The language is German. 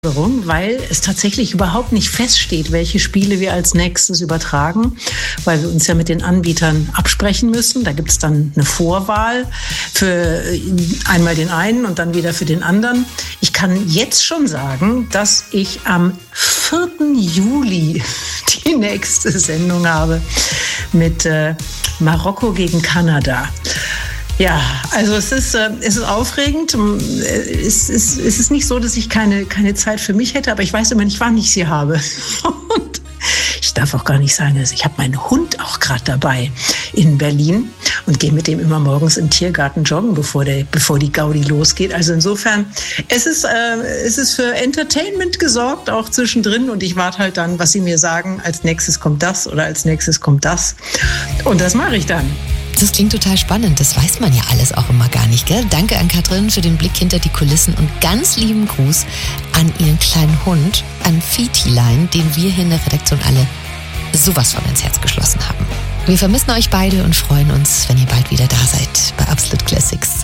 weil es tatsächlich überhaupt nicht feststeht, welche Spiele wir als nächstes übertragen, weil wir uns ja mit den Anbietern absprechen müssen. Da gibt es dann eine Vorwahl für einmal den einen und dann wieder für den anderen. Ich kann jetzt schon sagen, dass ich am 4. Juli die nächste Sendung habe mit Marokko gegen Kanada. Ja, also es ist aufregend. Es ist nicht so, dass ich keine Zeit für mich hätte, aber ich weiß immer nicht, wann ich sie habe. Und ich darf auch gar nicht sagen, dass ich habe meinen Hund auch gerade dabei in Berlin und gehe mit dem immer morgens im Tiergarten joggen, bevor die Gaudi losgeht. Also insofern, es ist für Entertainment gesorgt, auch zwischendrin. Und ich warte halt dann, was sie mir sagen, als nächstes kommt das oder als nächstes kommt das. Und das mache ich dann. Das klingt total spannend. Das weiß man ja alles auch immer gar nicht, gell? Danke an Katrin für den Blick hinter die Kulissen und ganz lieben Gruß an ihren kleinen Hund, an Fitilein, den wir hier in der Redaktion alle sowas von ins Herz geschlossen haben. Wir vermissen euch beide und freuen uns, wenn ihr bald wieder da seid bei Absolute Classics.